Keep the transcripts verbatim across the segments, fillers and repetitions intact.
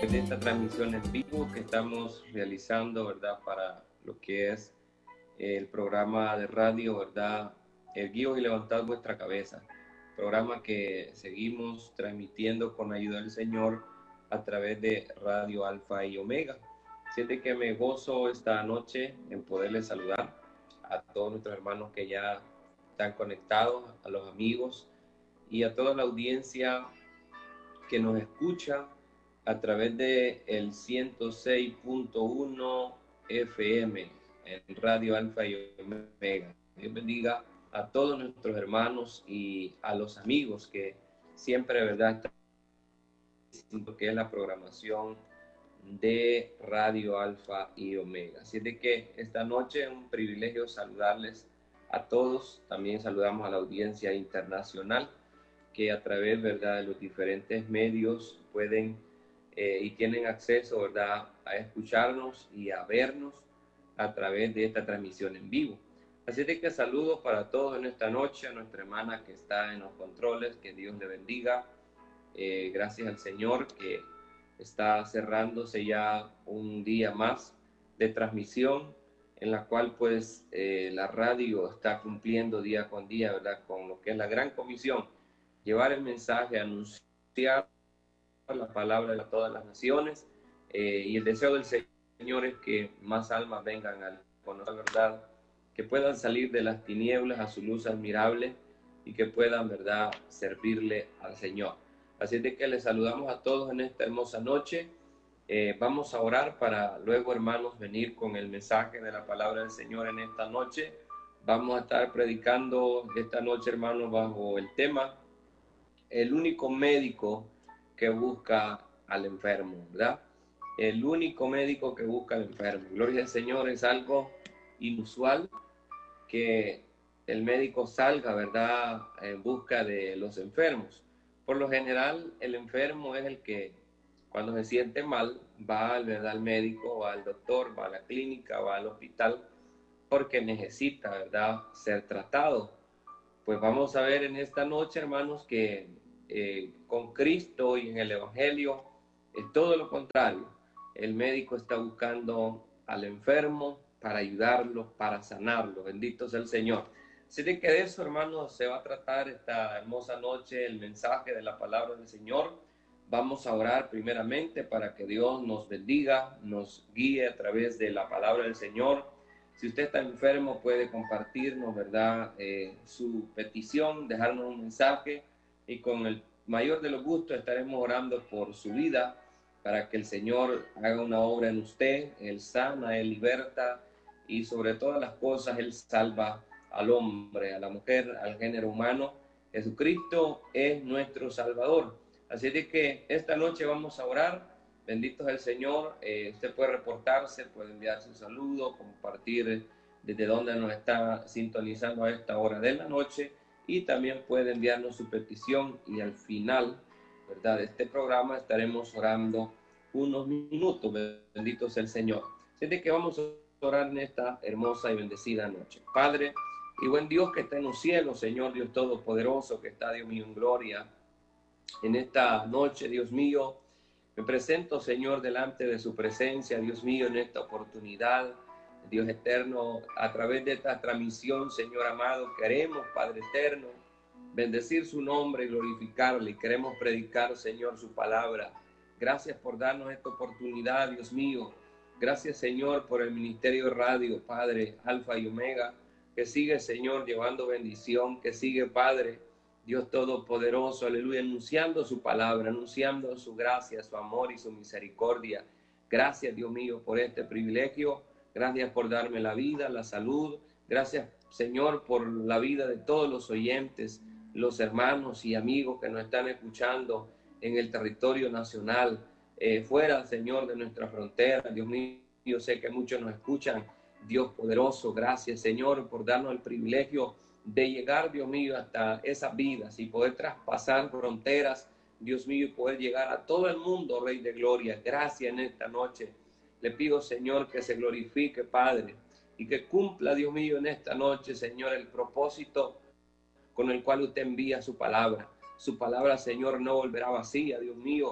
de esta transmisión en vivo que estamos realizando, ¿verdad? Para lo que es el programa de radio, ¿verdad? Erguíos y levantad vuestra cabeza. Programa que seguimos transmitiendo con ayuda del Señor a través de Radio Alfa y Omega. Siente que me gozo esta noche en poderles saludar a todos nuestros hermanos que ya están conectados, a los amigos y a toda la audiencia que nos escucha a través de el ciento seis punto uno F M en Radio Alfa y Omega. Dios bendiga a todos nuestros hermanos y a los amigos que siempre, ¿verdad?, están diciendo que es la programación de Radio Alfa y Omega. Así de que esta noche es un privilegio saludarles a todos. También saludamos a la audiencia internacional que a través, ¿verdad?, de los diferentes medios pueden eh, y tienen acceso, ¿verdad?, a escucharnos y a vernos a través de esta transmisión en vivo. Así de que saludos para todos en esta noche, a nuestra hermana que está en los controles, que Dios le bendiga. Eh, gracias al Señor que está cerrándose ya un día más de transmisión en la cual pues eh, la radio está cumpliendo día con día, ¿verdad?, con lo que es la gran comisión, llevar el mensaje, anunciar la palabra de todas las naciones, eh, y el deseo del Señor es que más almas vengan al conocer la verdad, que puedan salir de las tinieblas a su luz admirable y que puedan, ¿verdad?, servirle al Señor. Así de que les saludamos a todos en esta hermosa noche. Eh, vamos a orar para luego, hermanos, venir con el mensaje de la palabra del Señor en esta noche. Vamos a estar predicando esta noche, hermanos, bajo el tema el único médico que busca al enfermo, ¿verdad? El único médico que busca al enfermo. Gloria al Señor, es algo inusual que el médico salga, ¿verdad?, en busca de los enfermos. Por lo general, el enfermo es el que cuando se siente mal va, ¿verdad?, al médico, va al doctor, va a la clínica, va al hospital, porque necesita, ¿verdad?, ser tratado. Pues vamos a ver en esta noche, hermanos, que eh, con Cristo y en el Evangelio es todo lo contrario. El médico está buscando al enfermo para ayudarlo, para sanarlo. Bendito sea el Señor. Así de que de eso, hermanos, se va a tratar esta hermosa noche, el mensaje de la palabra del Señor. Vamos a orar primeramente para que Dios nos bendiga, nos guíe a través de la palabra del Señor. Si usted está enfermo, puede compartirnos, ¿verdad?, eh, su petición, dejarnos un mensaje y con el mayor de los gustos estaremos orando por su vida para que el Señor haga una obra en usted. Él sana, Él liberta y sobre todas las cosas Él salva al hombre, a la mujer, al género humano. Jesucristo es nuestro Salvador. Así de que esta noche vamos a orar. Bendito es el Señor. Eh, usted puede reportarse, puede enviar su saludo, compartir desde donde nos está sintonizando a esta hora de la noche y también puede enviarnos su petición y al final, ¿verdad?, de este programa estaremos orando unos minutos. Bendito sea el Señor. Así de que vamos a orar en esta hermosa y bendecida noche. Padre y buen Dios que está en los cielos, Señor Dios Todopoderoso, que está, Dios mío, en gloria. En esta noche, Dios mío, me presento, Señor, delante de su presencia, Dios mío, en esta oportunidad, Dios eterno, a través de esta transmisión, Señor amado, queremos, Padre eterno, bendecir su nombre y glorificarle. Queremos predicar, Señor, su palabra. Gracias por darnos esta oportunidad, Dios mío. Gracias, Señor, por el Ministerio de Radio, Padre, Alfa y Omega, que sigue, Señor, llevando bendición, que sigue, Padre, Dios Todopoderoso, aleluya, anunciando su palabra, anunciando su gracia, su amor y su misericordia. Gracias, Dios mío, por este privilegio. Gracias por darme la vida, la salud. Gracias, Señor, por la vida de todos los oyentes, los hermanos y amigos que nos están escuchando en el territorio nacional, eh, fuera, Señor, de nuestra frontera. Dios mío, yo sé que muchos nos escuchan. Dios poderoso, gracias, Señor, por darnos el privilegio de llegar, Dios mío, hasta esas vidas y poder traspasar fronteras, Dios mío, y poder llegar a todo el mundo, Rey de Gloria. Gracias en esta noche. Le pido, Señor, que se glorifique, Padre, y que cumpla, Dios mío, en esta noche, Señor, el propósito con el cual usted envía su palabra. Su palabra, Señor, no volverá vacía, Dios mío.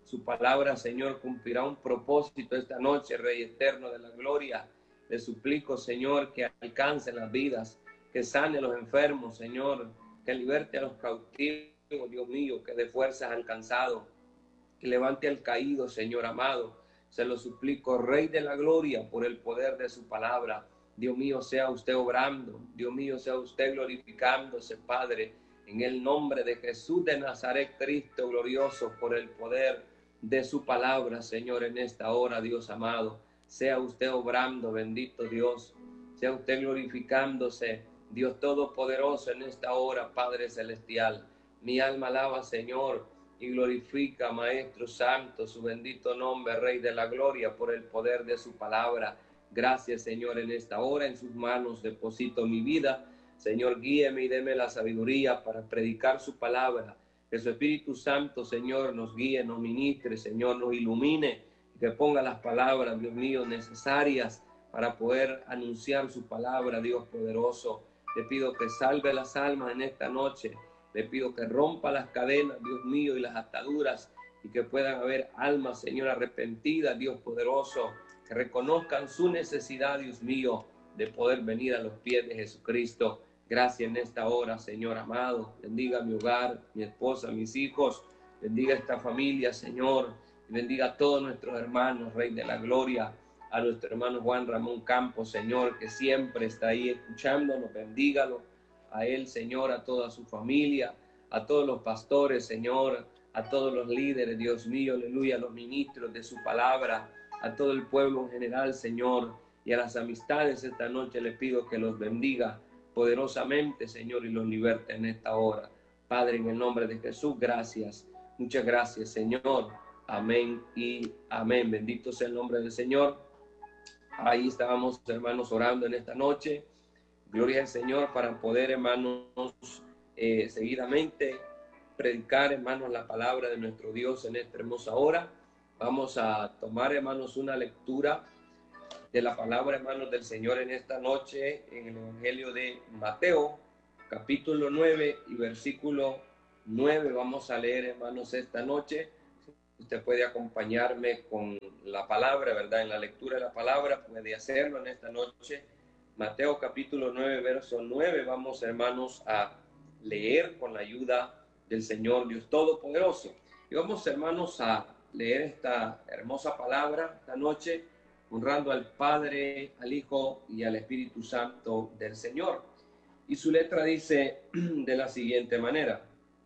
Su palabra, Señor, cumplirá un propósito esta noche, Rey eterno de la gloria. Le suplico, Señor, que alcance las vidas, que sane a los enfermos, Señor, que liberte a los cautivos, Dios mío, que de fuerzas alcanzado, que levante al caído, Señor amado. Se lo suplico, Rey de la gloria, por el poder de su palabra. Dios mío, sea usted obrando, Dios mío, sea usted glorificándose, Padre, en el nombre de Jesús de Nazaret, Cristo glorioso, por el poder de su palabra, Señor, en esta hora, Dios amado. Sea usted obrando, bendito Dios, sea usted glorificándose, Dios todopoderoso, en esta hora, Padre celestial. Mi alma alaba, Señor, y glorifica, Maestro Santo, su bendito nombre, Rey de la gloria, por el poder de su palabra. Gracias, Señor, en esta hora, en sus manos deposito mi vida. Señor, guíeme y deme la sabiduría para predicar su palabra. Que su Espíritu Santo, Señor, nos guíe, nos ministre, Señor, nos ilumine, que ponga las palabras, Dios mío, necesarias para poder anunciar su palabra, Dios poderoso. Te pido que salve las almas en esta noche. Le pido que rompa las cadenas, Dios mío, y las ataduras, y que puedan haber almas, Señor, arrepentidas, Dios poderoso, que reconozcan su necesidad, Dios mío, de poder venir a los pies de Jesucristo. Gracias en esta hora, Señor amado. Bendiga mi hogar, mi esposa, mis hijos. Bendiga esta familia, Señor. Y bendiga a todos nuestros hermanos, Rey de la gloria. A nuestro hermano Juan Ramón Campos, Señor, que siempre está ahí escuchándonos. Bendígalo. A él, Señor, a toda su familia, a todos los pastores, Señor, a todos los líderes, Dios mío, aleluya, a los ministros de su palabra, a todo el pueblo en general, Señor, y a las amistades esta noche le pido que los bendiga poderosamente, Señor, y los liberte en esta hora. Padre, en el nombre de Jesús, gracias. Muchas gracias, Señor. Amén y amén. Bendito sea el nombre del Señor. Ahí estábamos, hermanos, orando en esta noche. Gloria al Señor para poder, hermanos, eh, seguidamente predicar, hermanos, la palabra de nuestro Dios en esta hermosa hora. Vamos a tomar, hermanos, una lectura de la palabra, hermanos, del Señor en esta noche en el Evangelio de Mateo, capítulo nueve y versículo nueve. Vamos a leer, hermanos, esta noche. Usted puede acompañarme con la palabra, ¿verdad? En la lectura de la palabra puede hacerlo en esta noche. Mateo capítulo nueve, verso nueve. Vamos, hermanos, a leer con la ayuda del Señor Dios Todopoderoso. Y vamos, hermanos, a leer esta hermosa palabra esta noche, honrando al Padre, al Hijo y al Espíritu Santo del Señor. Y su letra dice de la siguiente manera: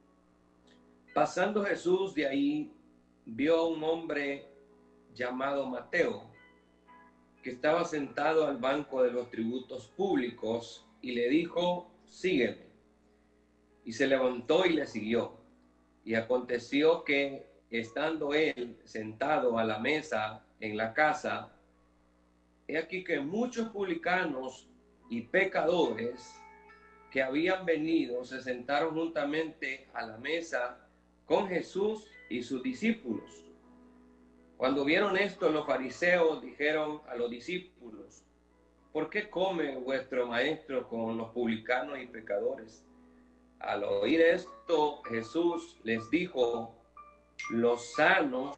pasando Jesús de ahí, vio a un hombre llamado Mateo, que estaba sentado al banco de los tributos públicos, y le dijo: sígueme. Y se levantó y le siguió. Y aconteció que, estando él sentado a la mesa en la casa, he aquí que muchos publicanos y pecadores que habían venido se sentaron juntamente a la mesa con Jesús y sus discípulos. Cuando vieron esto, los fariseos dijeron a los discípulos: ¿por qué come vuestro maestro con los publicanos y pecadores? Al oír esto, Jesús les dijo: los sanos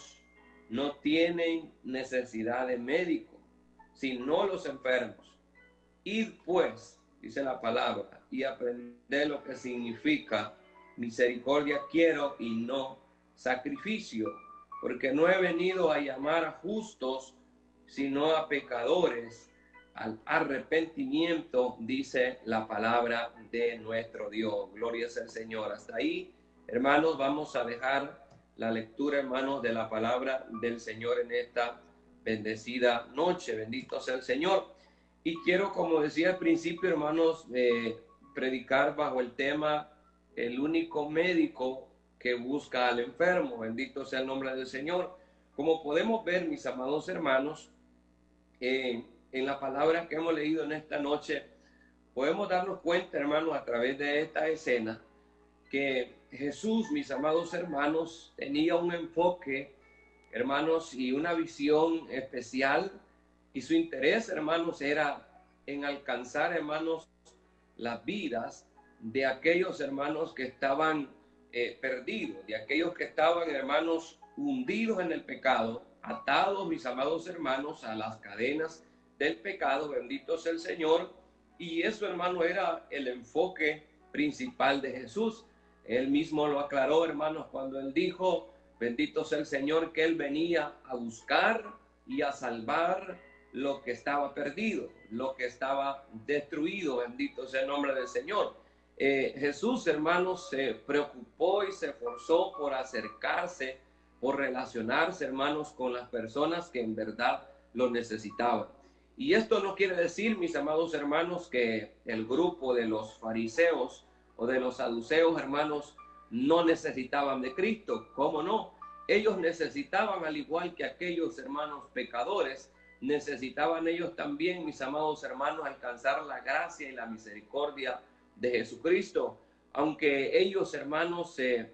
no tienen necesidad de médico, sino los enfermos. Id pues, dice la palabra, y aprended lo que significa misericordia quiero y no sacrificio, porque no he venido a llamar a justos, sino a pecadores al arrepentimiento, dice la palabra de nuestro Dios. Gloria sea al Señor. Hasta ahí, hermanos, vamos a dejar la lectura, hermanos, de la palabra del Señor en esta bendecida noche. Bendito sea el Señor. Y quiero, como decía al principio, hermanos, eh, predicar bajo el tema: el único médico que busca al enfermo. Bendito sea el nombre del Señor. Como podemos ver, mis amados hermanos, eh, en la palabra que hemos leído en esta noche, podemos darnos cuenta, hermanos, a través de esta escena, que Jesús, mis amados hermanos, tenía un enfoque, hermanos, y una visión especial, y su interés, hermanos, era en alcanzar, hermanos, las vidas de aquellos hermanos que estaban eh, perdidos, de aquellos que estaban, hermanos, hundidos en el pecado, atados, mis amados hermanos, a las cadenas del pecado, bendito sea el Señor. Y eso, hermano, era el enfoque principal de Jesús. Él mismo lo aclaró, hermanos, cuando él dijo, bendito sea el Señor, que él venía a buscar y a salvar lo que estaba perdido, lo que estaba destruido, bendito sea el nombre del Señor. Eh, Jesús, hermanos, se preocupó y se esforzó por acercarse, por relacionarse, hermanos, con las personas que en verdad lo necesitaban. Y esto no quiere decir, mis amados hermanos, que el grupo de los fariseos o de los saduceos, hermanos, no necesitaban de Cristo. ¿Cómo no? Ellos necesitaban, al igual que aquellos hermanos pecadores, necesitaban ellos también, mis amados hermanos, alcanzar la gracia y la misericordia de Jesucristo. Aunque ellos, hermanos, se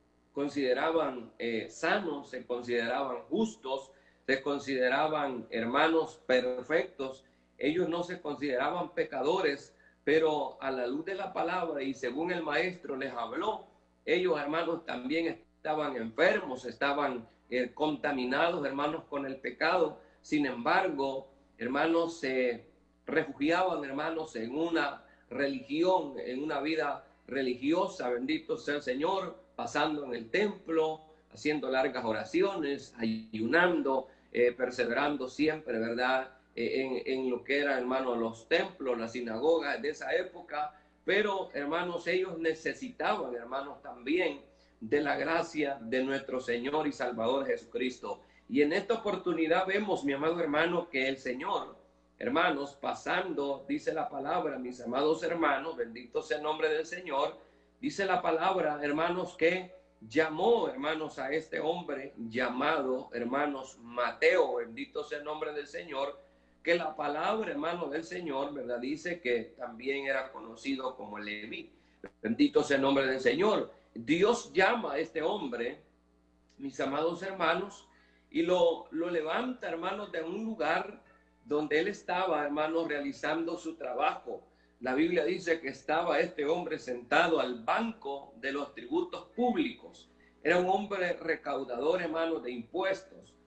consideraban eh, sanos, se consideraban justos, se consideraban hermanos perfectos, ellos no se consideraban pecadores, pero a la luz de la palabra y según el maestro les habló, ellos, hermanos, también estaban enfermos, estaban eh, contaminados, hermanos, con el pecado. Sin embargo, hermanos, se refugiaban, hermanos, en una religión, en una vida religiosa, bendito sea el Señor, pasando en el templo, haciendo largas oraciones, ayunando, eh, perseverando siempre, ¿verdad? Eh, en, en lo que eran, hermanos, los templos, las sinagogas de esa época. Pero, hermanos, ellos necesitaban, hermanos, también de la gracia de nuestro Señor y Salvador Jesucristo. Y en esta oportunidad vemos, mi amado hermano, que el Señor, hermanos, pasando, dice la palabra, mis amados hermanos, bendito sea el nombre del Señor, dice la palabra, hermanos, que llamó, hermanos, a este hombre llamado, hermanos, Mateo, bendito sea el nombre del Señor, que la palabra, hermano, del Señor, ¿verdad? Dice que también era conocido como Leví. Bendito sea el nombre del Señor. Dios llama a este hombre, mis amados hermanos, y lo, lo levanta, hermanos, de un lugar donde él estaba, hermanos, realizando su trabajo. La Biblia dice que estaba este hombre sentado al banco de los tributos públicos. Era un hombre recaudador, hermanos, de impuestos.